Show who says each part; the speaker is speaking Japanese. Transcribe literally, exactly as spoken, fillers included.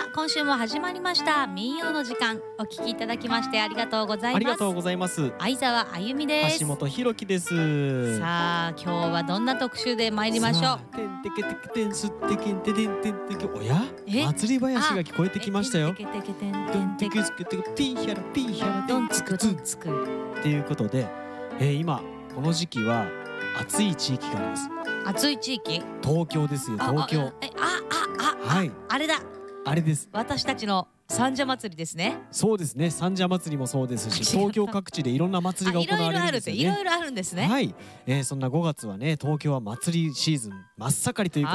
Speaker 1: 今週も始まりました民謡の時間。お聞きいただきましてありがとうございます。
Speaker 2: ありがとうございます。
Speaker 1: 相沢あゆみです。
Speaker 2: 橋本ひろきです。
Speaker 1: さあ今日はどんな特集で参りましょう。
Speaker 2: てんてけてけてんすってけんててんてんてけ。おや
Speaker 1: え
Speaker 2: 祭り囃子が聞こえてきましたよ。
Speaker 1: てけてけてんて
Speaker 2: てん
Speaker 1: んてけ
Speaker 2: てけつけてけピーヒャラピーヒャラ
Speaker 1: どんつくどんつく
Speaker 2: っていうことで、えー、今この時期は暑い地域があります。
Speaker 1: 暑い地域。
Speaker 2: 東京ですよ。東京。
Speaker 1: あえあああ
Speaker 2: はい。
Speaker 1: あれだ。
Speaker 2: あれです。
Speaker 1: 私たちの三社祭りですね。
Speaker 2: そうですね。三社祭りもそうですし、東京各地でいろんな祭りが行われるんですよね。
Speaker 1: いろいろあるんですね。
Speaker 2: はい、えー、そんなごがつはね、東京は祭りシーズン真っ盛りというこ